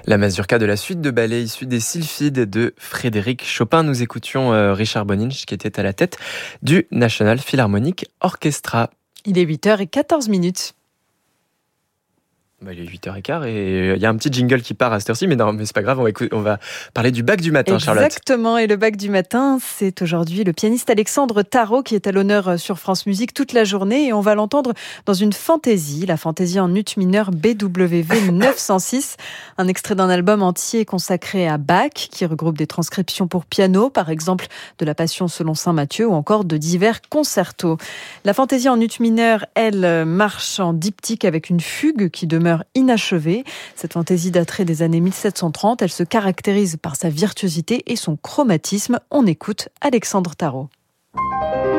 La mazurka de la suite de ballet issue des Sylphides de Frédéric Chopin. Nous écoutions Richard Boninch qui était à la tête du National Philharmonic Orchestra. Il est 8h14. Il est 8h15 et il y a un petit jingle qui part à cette heure-ci, mais non, mais c'est pas grave, on va parler du bac du matin, Charlotte. Exactement, et le bac du matin, c'est aujourd'hui le pianiste Alexandre Tarot qui est à l'honneur sur France Musique toute la journée, et on va l'entendre dans une fantaisie, la fantaisie en ut mineur BWV 906, un extrait d'un album entier consacré à Bach, qui regroupe des transcriptions pour piano, par exemple de la Passion selon saint Matthieu, ou encore de divers concertos. La fantaisie en ut mineur, elle, marche en diptyque avec une fugue qui demeure inachevée. Cette fantaisie daterait des années 1730. Elle se caractérise par sa virtuosité et son chromatisme. On écoute Alexandre Tarot.